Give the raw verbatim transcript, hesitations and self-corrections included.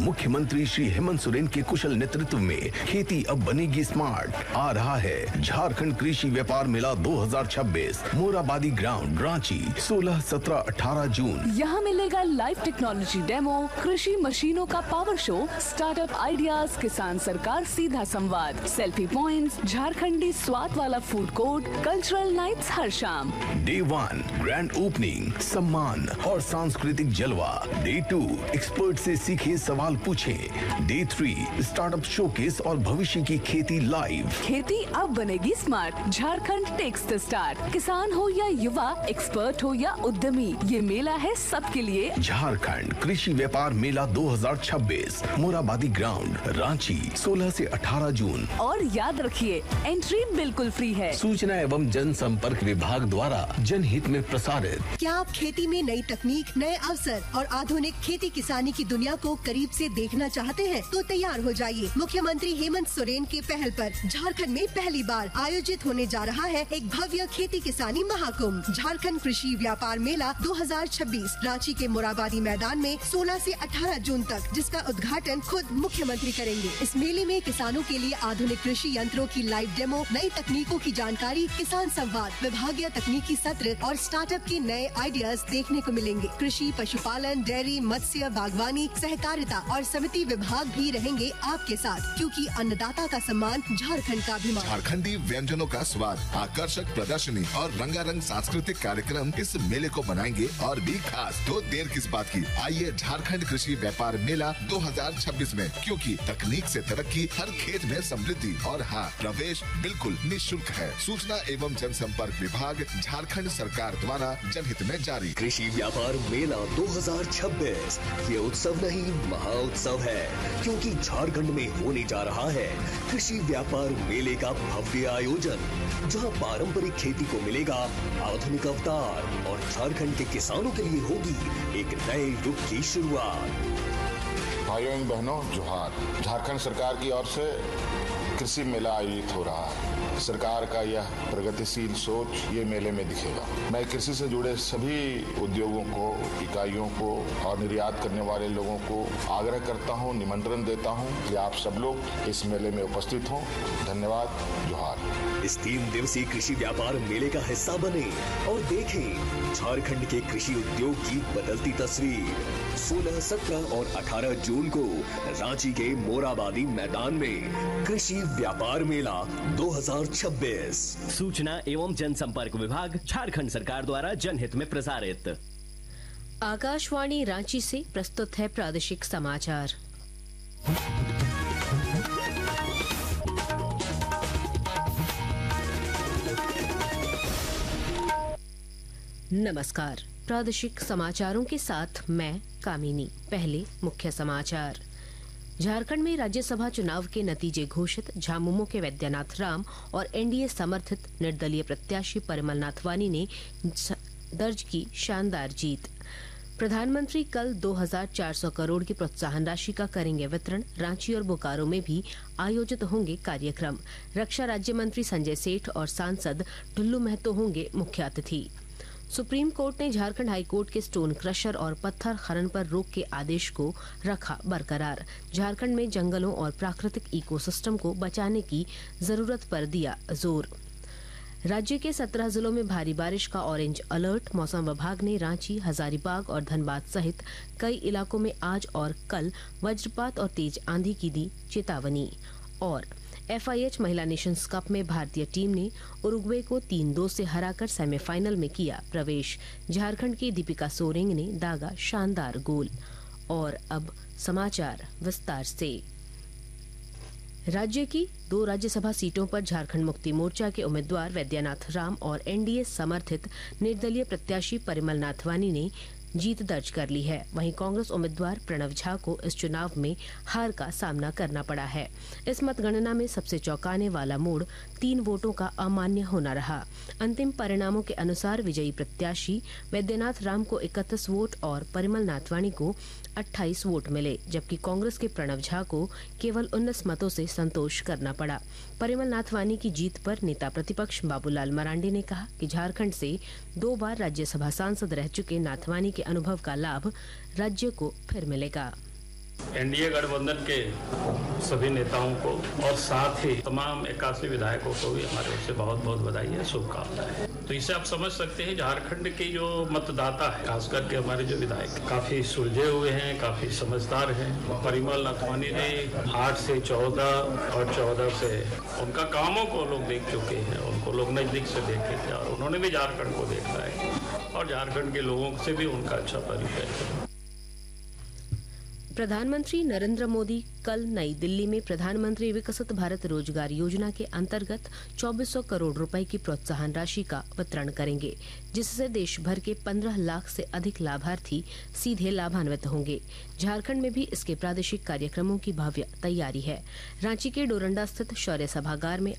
मुख्यमंत्री श्री हेमंत सोरेन के कुशल नेतृत्व में खेती अब बनेगी स्मार्ट। आ रहा है झारखंड कृषि व्यापार मेला दो हज़ार छब्बीस, मोराबादी ग्राउंड, रांची, सोलह, सत्रह, अठारह जून। यहाँ मिलेगा लाइव टेक्नोलॉजी डेमो, कृषि मशीनों का पावर शो, स्टार्टअप आइडियाज, किसान सरकार सीधा संवाद, सेल्फी पॉइंट्स, झारखंडी स्वाद वाला फूड कोर्ट, कल्चरल नाइट्स हर शाम। डे वन ग्रैंड ओपनिंग, सम्मान और सांस्कृतिक जलवा। डे टू एक्सपर्ट से सीखे, सवाल पूछे। डे थ्री स्टार्टअप शोकेस और भविष्य की खेती लाइव। खेती अब बनेगी smart, Jharkhand takes the start. किसान हो या युवा, एक्सपर्ट हो या उद्यमी, ये मेला है सबके लिए। झारखंड कृषि व्यापार मेला दो हज़ार छब्बीस, मोराबादी ग्राउंड, रांची, सोलह से अठारह जून। और याद रखिए, एंट्री बिल्कुल फ्री है। सूचना एवं जनसंपर्क विभाग द्वारा जनहित में प्रसारित। क्या आप खेती में नई तकनीक, नए अवसर और आधुनिक खेती किसानी की दुनिया को करीब से देखना चाहते हैं? तो तैयार हो जाइए। मुख्यमंत्री हेमंत सोरेन के पहल पर झारखंड में पहली बार आयोजित होने जा रहा है एक भव्य खेती किसानी महाकुंभ, झारखंड कृषि व्यापार मेला दो हज़ार छब्बीस, रांची के मोराबादी मैदान में सोलह से अठारह जून तक, जिसका उद्घाटन खुद मुख्यमंत्री करेंगे। इस मेले में किसानों के लिए आधुनिक कृषि यंत्रों की लाइव डेमो, नई तकनीकों की जानकारी, किसान संवाद, विभागीय तकनीकी सत्र और स्टार्टअप के नए आइडियाज देखने को मिलेंगे। कृषि, पशुपालन, डेयरी, मत्स्य, बागवानी, सहकारिता और समिति विभाग भी रहेंगे आपके साथ, क्योंकि अन्नदाता का सम्मान झारखंड का अभिमान। झारखंडी व्यंजनों का स्वाद, आकर्षक प्रदर्शनी और रंगारंग सांस्कृतिक कार्यक्रम इस मेले को बनाएंगे और भी खास। तो देर किस बात की, आइए झारखंड कृषि व्यापार मेला दो हज़ार छब्बीस में, क्योंकि तकनीक से तरक्की, हर खेत में समृद्धि और हाँ, प्रवेश बिल्कुल निःशुल्क है। सूचना एवं जनसंपर्क विभाग, झारखंड सरकार द्वारा जनहित में जारी। कृषि व्यापार मेला दो हज़ार छब्बीस ये उत्सव नहीं, महाउत्सव है, क्योंकि झारखंड में होने जा रहा है कृषि व्यापार मेले का भव्य आयोजन, जहां पारंपरिक खेती को मिलेगा आधुनिक अवतार और झारखंड के किसानों के लिए होगी एक नए युग की शुरुआत। भाइयों एवं बहनों, जोहार। झारखंड सरकार की ओर से कृषि मेला आयोजित हो रहा है। सरकार का यह प्रगतिशील सोच ये मेले में दिखेगा। मैं कृषि से जुड़े सभी उद्योगों को, इकाइयों को और निर्यात करने वाले लोगों को आग्रह करता हूं, निमंत्रण देता हूं कि आप सब लोग इस मेले में उपस्थित हों। धन्यवाद, जोहार। इस तीन दिवसीय कृषि व्यापार मेले का हिस्सा बने और देखें झारखंड के कृषि उद्योग की बदलती तस्वीर। सोलह, सत्रह और अठारह जून को रांची के मोराबादी मैदान में कृषि व्यापार मेला दो हज़ार छब्बीस। सूचना एवं जनसंपर्क विभाग, झारखंड सरकार द्वारा जनहित में प्रसारित। आकाशवाणी रांची से प्रस्तुत है प्रादेशिक समाचार। नमस्कार, प्रादेशिक समाचारों के साथ मैं कामिनी। पहले मुख्य समाचार। झारखंड में राज्यसभा चुनाव के नतीजे घोषित। झामुमो के वैद्यनाथ राम और एनडीए समर्थित निर्दलीय प्रत्याशी परिमल नाथवानी ने दर्ज की शानदार जीत। प्रधानमंत्री कल दो हज़ार चार सौ करोड़ की प्रोत्साहन राशि का करेंगे वितरण। रांची और बोकारो में भी आयोजित होंगे कार्यक्रम। रक्षा राज्य मंत्री संजय सेठ और सांसद टुल्लू महतो होंगे मुख्य अतिथि। सुप्रीम कोर्ट ने झारखंड हाई कोर्ट के स्टोन क्रशर और पत्थर खनन पर रोक के आदेश को रखा बरकरार। झारखंड में जंगलों और प्राकृतिक इकोसिस्टम को बचाने की जरूरत पर दिया जोर। राज्य के सत्रह जिलों में भारी बारिश का ऑरेंज अलर्ट। मौसम विभाग ने रांची, हजारीबाग और धनबाद सहित कई इलाकों में आज और कल वज्रपात और तेज आंधी की दी चेतावनी। और एफआईएच महिला नेशंस कप में भारतीय टीम ने उरुग्वे को तीन दो से हराकर सेमीफाइनल में किया प्रवेश। झारखंड की दीपिका सोरेंग ने दागा शानदार गोल। और अब समाचार विस्तार से। राज्य की दो राज्यसभा सीटों पर झारखंड मुक्ति मोर्चा के उम्मीदवार वैद्यनाथ राम और एनडीए समर्थित निर्दलीय प्रत्याशी परिमल नाथवानी ने जीत दर्ज कर ली है। वहीं कांग्रेस उम्मीदवार प्रणव झा को इस चुनाव में हार का सामना करना पड़ा है। इस मतगणना में सबसे चौंकाने वाला मोड़ तीन वोटों का अमान्य होना रहा। अंतिम परिणामों के अनुसार विजयी प्रत्याशी वैद्यनाथ राम को इकतीस वोट और परिमल नाथवानी को अट्ठाईस वोट मिले, जबकि कांग्रेस के प्रणव झा को केवल उन्नीस मतों से संतोष करना पड़ा। परिमल नाथवानी की जीत पर नेता प्रतिपक्ष बाबूलाल मरांडी ने कहा कि झारखंड से दो बार राज्यसभा सांसद रह चुके नाथवानी के अनुभव का लाभ राज्य को फिर मिलेगा। एनडीए गठबंधन के सभी नेताओं को और साथ ही तमाम इक्यासी विधायकों को भी हमारे ओर से बहुत बहुत बधाई है, शुभकामनाएं। तो इससे आप समझ सकते हैं झारखंड के जो मतदाता है, खास करके हमारे जो विधायक काफी सुलझे हुए हैं, काफी समझदार हैं। परिमल नथवानी ने आठ से चौदह और चौदह से उनका कामों को लोग देख चुके हैं, उनको लोग नजदीक से देखे थे और उन्होंने भी झारखंड को देखा है और झारखंड के लोगों से भी उनका अच्छा परिचय है। प्रधानमंत्री नरेंद्र मोदी कल नई दिल्ली में प्रधानमंत्री विकसित भारत रोजगार योजना के अंतर्गत चौबीस सौ करोड़ रुपए की प्रोत्साहन राशि का वितरण करेंगे, जिससे देश भर के पंद्रह लाख से अधिक लाभार्थी सीधे लाभान्वित होंगे। झारखंड में भी इसके प्रादेशिक कार्यक्रमों की भव्य तैयारी है। रांची के डोरंडा स्थित शौर्य सभागार में